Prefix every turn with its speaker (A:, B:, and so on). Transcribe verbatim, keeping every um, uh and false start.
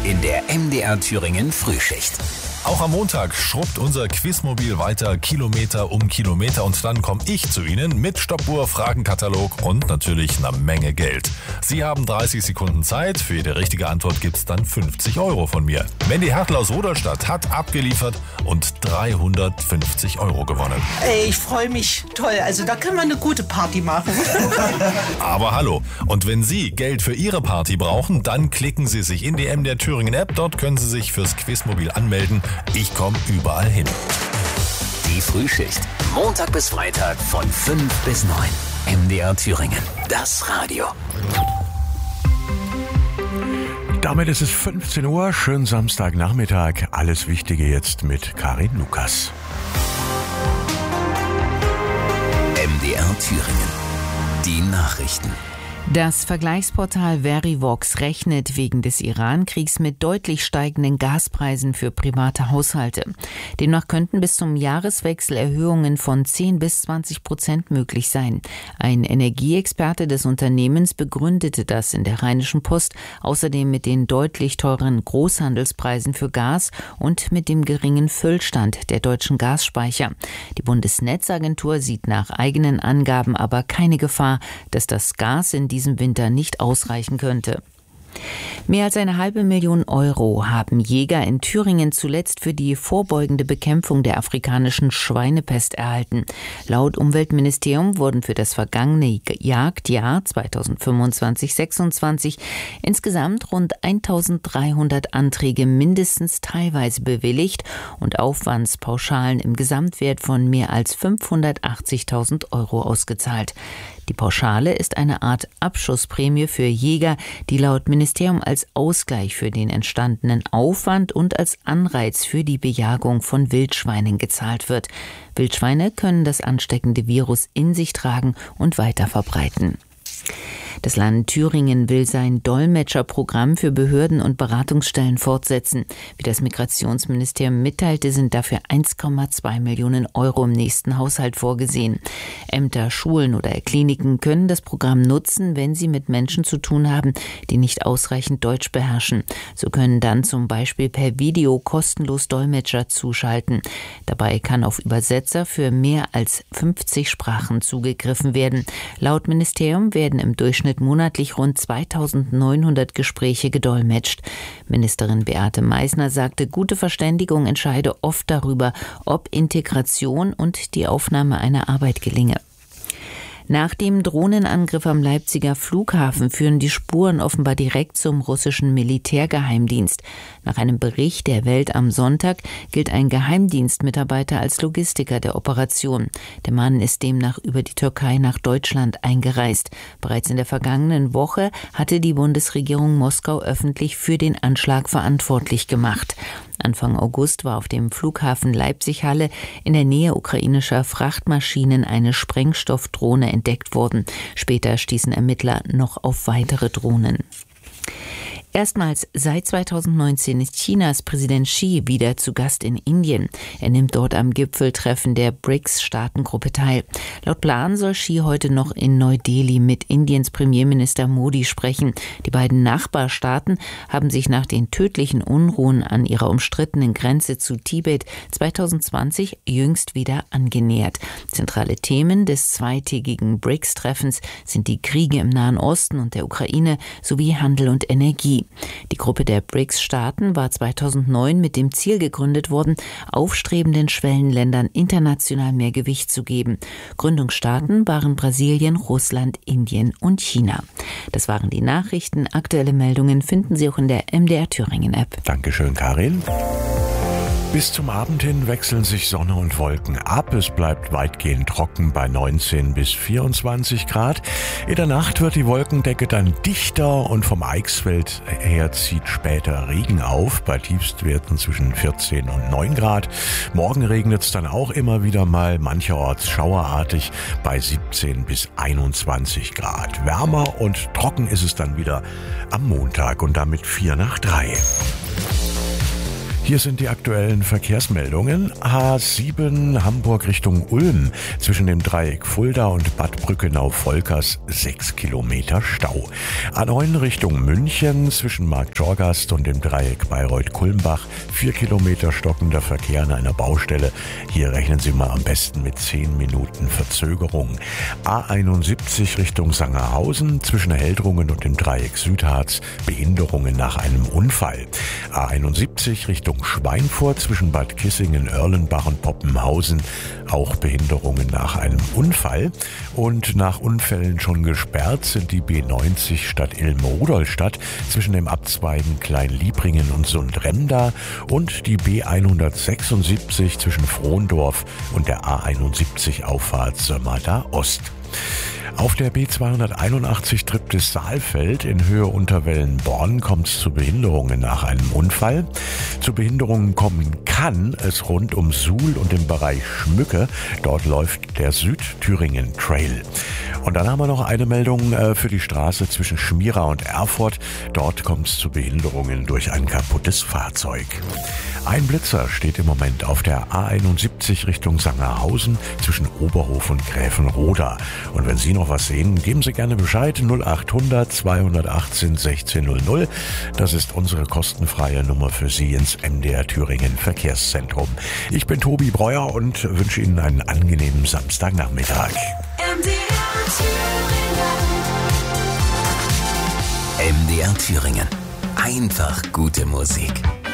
A: in der M D R Thüringen Frühschicht.
B: Auch am Montag schrubbt unser Quizmobil weiter Kilometer um Kilometer und dann komme ich zu Ihnen mit Stoppuhr, Fragenkatalog und natürlich einer Menge Geld. Sie haben dreißig Sekunden Zeit, für jede richtige Antwort gibt's dann fünfzig Euro von mir. Mandy Hertel aus Rudolstadt hat abgeliefert und dreihundertfünfzig Euro gewonnen.
C: Ey, ich freue mich, toll, also da kann man eine gute Party machen.
B: Aber hallo, und wenn Sie Geld für Ihre Party brauchen, dann klicken Sie sich in die M D R Thüringen App, dort können Sie sich fürs Quizmobil anmelden. Ich komme überall hin.
A: Die Frühschicht. Montag bis Freitag von fünf bis neun. M D R Thüringen. Das Radio.
D: Damit ist es fünfzehn Uhr. Schönen Samstagnachmittag. Alles Wichtige jetzt mit Karin Lukas.
A: M D R Thüringen. Die Nachrichten.
E: Das Vergleichsportal Verivox rechnet wegen des Iran-Kriegs mit deutlich steigenden Gaspreisen für private Haushalte. Demnach könnten bis zum Jahreswechsel Erhöhungen von zehn bis zwanzig Prozent möglich sein. Ein Energieexperte des Unternehmens begründete das in der Rheinischen Post, außerdem mit den deutlich teuren Großhandelspreisen für Gas und mit dem geringen Füllstand der deutschen Gasspeicher. Die Bundesnetzagentur sieht nach eigenen Angaben aber keine Gefahr, dass das Gas in diesem Winter nicht ausreichen könnte. Mehr als eine halbe Million Euro haben Jäger in Thüringen zuletzt für die vorbeugende Bekämpfung der afrikanischen Schweinepest erhalten. Laut Umweltministerium wurden für das vergangene Jagdjahr zweitausendfünfundzwanzig sechsundzwanzig insgesamt rund eintausenddreihundert Anträge mindestens teilweise bewilligt und Aufwandspauschalen im Gesamtwert von mehr als fünfhundertachtzigtausend Euro ausgezahlt. Die Pauschale ist eine Art Abschussprämie für Jäger, die laut Ministerium als Ausgleich für den entstandenen Aufwand und als Anreiz für die Bejagung von Wildschweinen gezahlt wird. Wildschweine können das ansteckende Virus in sich tragen und weiter verbreiten. Das Land Thüringen will sein Dolmetscherprogramm für Behörden und Beratungsstellen fortsetzen. Wie das Migrationsministerium mitteilte, sind dafür eins Komma zwei Millionen Euro im nächsten Haushalt vorgesehen. Ämter, Schulen oder Kliniken können das Programm nutzen, wenn sie mit Menschen zu tun haben, die nicht ausreichend Deutsch beherrschen. So können dann zum Beispiel per Video kostenlos Dolmetscher zuschalten. Dabei kann auf Übersetzer für mehr als fünfzig Sprachen zugegriffen werden. Laut Ministerium werden im Durchschnitt monatlich rund zweitausendneunhundert Gespräche gedolmetscht. Ministerin Beate Meissner sagte, gute Verständigung entscheide oft darüber, ob Integration und die Aufnahme einer Arbeit gelinge. Nach dem Drohnenangriff am Leipziger Flughafen führen die Spuren offenbar direkt zum russischen Militärgeheimdienst. Nach einem Bericht der Welt am Sonntag gilt ein Geheimdienstmitarbeiter als Logistiker der Operation. Der Mann ist demnach über die Türkei nach Deutschland eingereist. Bereits in der vergangenen Woche hatte die Bundesregierung Moskau öffentlich für den Anschlag verantwortlich gemacht. Anfang August war auf dem Flughafen Leipzig-Halle in der Nähe ukrainischer Frachtmaschinen eine Sprengstoffdrohne entdeckt worden. Später stießen Ermittler noch auf weitere Drohnen. Erstmals seit zweitausendneunzehn ist Chinas Präsident Xi wieder zu Gast in Indien. Er nimmt dort am Gipfeltreffen der B R I C S-Staatengruppe teil. Laut Plan soll Xi heute noch in Neu-Delhi mit Indiens Premierminister Modi sprechen. Die beiden Nachbarstaaten haben sich nach den tödlichen Unruhen an ihrer umstrittenen Grenze zu Tibet zweitausendzwanzig jüngst wieder angenähert. Zentrale Themen des zweitägigen B R I C S-Treffens sind die Kriege im Nahen Osten und der Ukraine sowie Handel und Energie. Die Gruppe der B R I C S-Staaten war zweitausendneun mit dem Ziel gegründet worden, aufstrebenden Schwellenländern international mehr Gewicht zu geben. Gründungsstaaten waren Brasilien, Russland, Indien und China. Das waren die Nachrichten. Aktuelle Meldungen finden Sie auch in der M D R Thüringen App.
D: Dankeschön, Karin. Bis zum Abend hin wechseln sich Sonne und Wolken ab. Es bleibt weitgehend trocken bei neunzehn bis vierundzwanzig Grad. In der Nacht wird die Wolkendecke dann dichter und vom Eichsfeld her zieht später Regen auf, bei Tiefstwerten zwischen vierzehn und neun Grad. Morgen regnet es dann auch immer wieder mal, mancherorts schauerartig bei siebzehn bis einundzwanzig Grad. Wärmer und trocken ist es dann wieder am Montag und damit vier nach drei. Hier sind die aktuellen Verkehrsmeldungen. H sieben Hamburg Richtung Ulm. Zwischen dem Dreieck Fulda und Bad Brückenau-Volkers sechs Kilometer Stau. A neun Richtung München. Zwischen Markt Jorgast und dem Dreieck Bayreuth-Kulmbach vier Kilometer stockender Verkehr an einer Baustelle. Hier rechnen Sie mal am besten mit zehn Minuten Verzögerung. A einundsiebzig Richtung Sangerhausen. Zwischen Heldrungen und dem Dreieck Südharz Behinderungen nach einem Unfall. A einundsiebzig Richtung Schweinfurt zwischen Bad Kissingen, Erlenbach und Poppenhausen. Auch Behinderungen nach einem Unfall. Und nach Unfällen schon gesperrt sind die B neunzig Stadt Ilm-Rudolstadt zwischen dem Abzweigen Klein-Liebringen und Sundremda und die B hundertsechsundsiebzig zwischen Frohndorf und der A einundsiebzig Auffahrt Sömmerda Ost. Auf der B zweihunderteinundachtzig Triptis-Saalfeld in Höhe Unterwellenborn kommt es zu Behinderungen nach einem Unfall. Zu Behinderungen kommen kann es rund um Suhl und im Bereich Schmücke. Dort läuft der Südthüringen Trail. Und dann haben wir noch eine Meldung für die Straße zwischen Schmira und Erfurt. Dort kommt es zu Behinderungen durch ein kaputtes Fahrzeug. Ein Blitzer steht im Moment auf der A einundsiebzig Richtung Sangerhausen zwischen Oberhof und Gräfenroda. Und wenn Sie noch was sehen, geben Sie gerne Bescheid. null achthundert zweihundertachtzehn sechzehn null null. Das ist unsere kostenfreie Nummer für Sie ins M D R Thüringen Verkehrszentrum. Ich bin Tobi Breuer und wünsche Ihnen einen angenehmen Samstagnachmittag.
A: M D R Thüringen. M D R Thüringen. Einfach gute Musik.